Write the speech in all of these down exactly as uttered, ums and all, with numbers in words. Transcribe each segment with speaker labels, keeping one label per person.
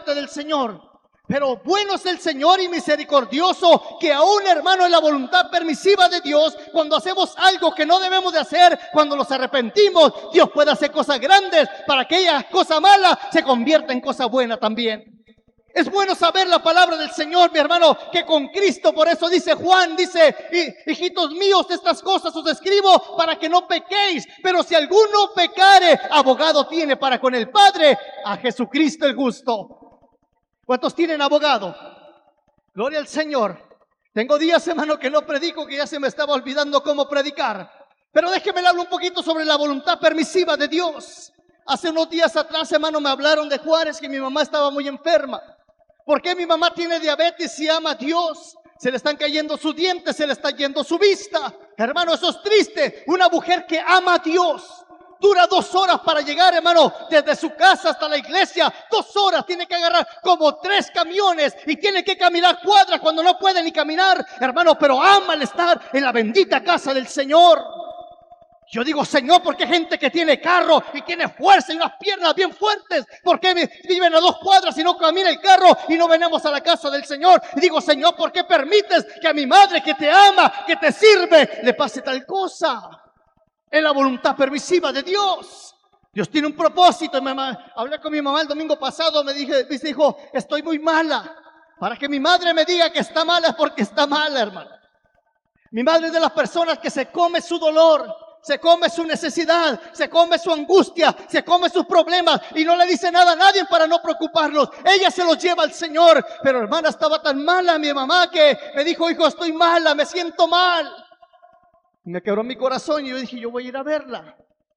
Speaker 1: delante del Señor. Pero bueno es el Señor y misericordioso, que aún, hermano, en la voluntad permisiva de Dios, cuando hacemos algo que no debemos de hacer, cuando nos arrepentimos, Dios puede hacer cosas grandes para que aquella cosa mala se convierta en cosa buena también. Es bueno saber la palabra del Señor, mi hermano, que con Cristo, por eso dice Juan, dice, hijitos míos, estas cosas os escribo para que no pequéis, pero si alguno pecare, abogado tiene para con el Padre, a Jesucristo el justo. ¿Cuántos tienen abogado? Gloria al Señor. Tengo días, hermano, que no predico, que ya se me estaba olvidando cómo predicar. Pero déjeme hablar un poquito sobre la voluntad permisiva de Dios. Hace unos días atrás, hermano, me hablaron de Juárez, que mi mamá estaba muy enferma. ¿Por qué mi mamá tiene diabetes y ama a Dios? Se le están cayendo sus dientes, se le está yendo su vista. Hermano, eso es triste. Una mujer que ama a Dios dura dos horas para llegar, hermano, desde su casa hasta la iglesia. Dos horas, tiene que agarrar como tres camiones y tiene que caminar cuadras cuando no puede ni caminar, hermano, pero ama el estar en la bendita casa del Señor. Yo digo, Señor, ¿por qué gente que tiene carro y tiene fuerza y unas piernas bien fuertes? ¿Por qué viven a dos cuadras y no camina el carro y no venimos a la casa del Señor? Y digo, Señor, ¿por qué permites que a mi madre que te ama, que te sirve, le pase tal cosa? Es la voluntad permisiva de Dios. Dios tiene un propósito. Mamá, hablé con mi mamá el domingo pasado, me, dije, me dijo, estoy muy mala. Para que mi madre me diga que está mala es porque está mala, hermano. Mi madre es de las personas que se come su dolor, se come su necesidad, se come su angustia, se come sus problemas y no le dice nada a nadie para no preocuparlos. Ella se los lleva al Señor. Pero, hermana, estaba tan mala mi mamá que me dijo, hijo, estoy mala, me siento mal. Me quebró mi corazón y yo dije, yo voy a ir a verla.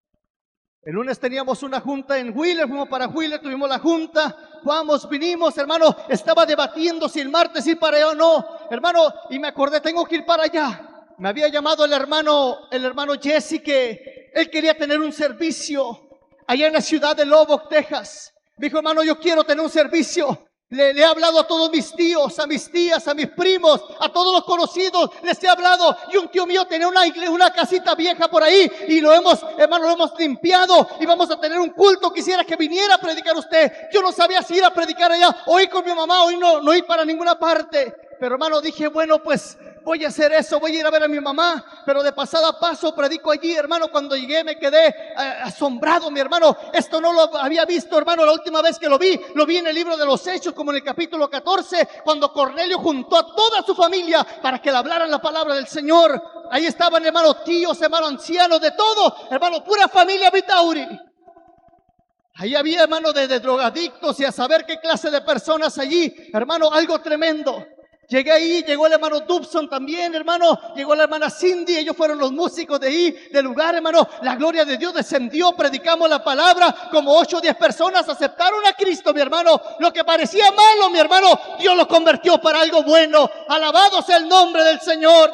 Speaker 1: El lunes teníamos una junta en Wheeler, fuimos para Wheeler, tuvimos la junta, vamos, vinimos, hermano, estaba debatiendo si el martes ir para allá o no, hermano, y me acordé, tengo que ir para allá. Me había llamado el hermano, el hermano Jesse, que él quería tener un servicio allá en la ciudad de Lubbock, Texas. Me dijo, hermano, yo quiero tener un servicio. Le, le he hablado a todos mis tíos, a mis tías, a mis primos, a todos los conocidos, les he hablado. Y un tío mío tenía una, una casita vieja por ahí y lo hemos, hermano, lo hemos limpiado y vamos a tener un culto. Quisiera que viniera a predicar usted. Yo no sabía si ir a predicar allá o ir con mi mamá o ir no, no ir para ninguna parte. Pero, hermano, dije, bueno, pues voy a hacer eso, voy a ir a ver a mi mamá. Pero de pasada paso predico allí, hermano. Cuando llegué me quedé eh, asombrado, mi hermano. Esto no lo había visto, hermano, la última vez que lo vi. Lo vi en el libro de los Hechos, como en el capítulo catorce, cuando Cornelio juntó a toda su familia para que le hablaran la palabra del Señor. Ahí estaban, hermano, tíos, hermano, ancianos, de todo, hermano, pura familia Vitauri. Ahí había, hermano, de, de drogadictos y a saber qué clase de personas allí, hermano, algo tremendo. Llegué ahí, llegó el hermano Dubson también, hermano, llegó la hermana Cindy, ellos fueron los músicos de ahí, del lugar, hermano. La gloria de Dios descendió, predicamos la palabra, como ocho o diez personas aceptaron a Cristo, mi hermano. Lo que parecía malo, mi hermano, Dios lo convirtió para algo bueno. Alabado sea el nombre del Señor.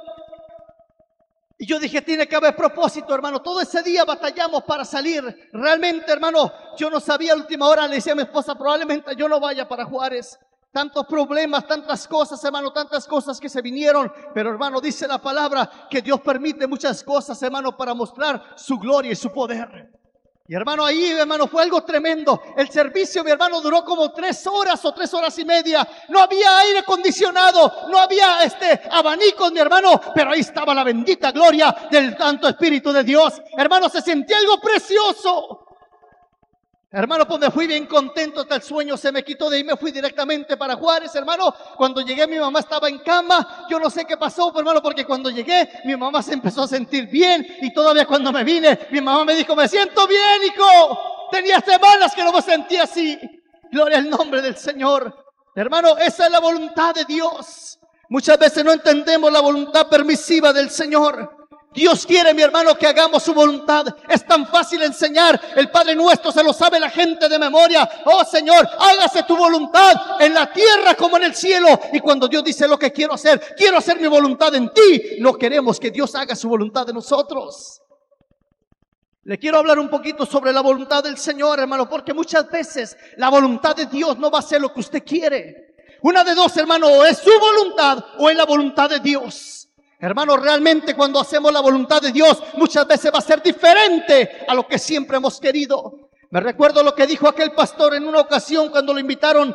Speaker 1: Y yo dije, tiene que haber propósito, hermano. Todo ese día batallamos para salir. Realmente, hermano, yo no sabía a última hora, le decía a mi esposa, probablemente yo no vaya para Juárez. Tantos problemas, tantas cosas, hermano, tantas cosas que se vinieron. Pero, hermano, dice la palabra que Dios permite muchas cosas, hermano, para mostrar su gloria y su poder. Y, hermano, ahí, hermano, fue algo tremendo. El servicio, mi hermano, duró como tres horas o tres horas y media. No había aire acondicionado, no había este abanicos, mi hermano, pero ahí estaba la bendita gloria del Santo Espíritu de Dios. Hermano, se sentía algo precioso. Hermano, pues me fui bien contento, hasta el sueño se me quitó. De ahí me fui directamente para Juárez, hermano. Cuando llegué mi mamá estaba en cama. Yo no sé qué pasó, hermano, porque cuando llegué mi mamá se empezó a sentir bien. Y todavía cuando me vine, mi mamá me dijo, me siento bien, hijo. Tenía semanas que no me sentía así. Gloria al nombre del Señor. Hermano, esa es la voluntad de Dios. Muchas veces no entendemos la voluntad permisiva del Señor. Dios quiere, mi hermano, que hagamos su voluntad. Es tan fácil enseñar. El Padre Nuestro se lo sabe la gente de memoria. Oh Señor, hágase tu voluntad en la tierra como en el cielo. Y cuando Dios dice lo que quiero hacer, quiero hacer mi voluntad en ti, no queremos que Dios haga su voluntad de nosotros. Le quiero hablar un poquito sobre la voluntad del Señor, hermano, porque muchas veces la voluntad de Dios no va a ser lo que usted quiere. Una de dos, hermano, o es su voluntad o es la voluntad de Dios. Hermano, realmente cuando hacemos la voluntad de Dios, muchas veces va a ser diferente a lo que siempre hemos querido. Me recuerdo lo que dijo aquel pastor en una ocasión cuando lo invitaron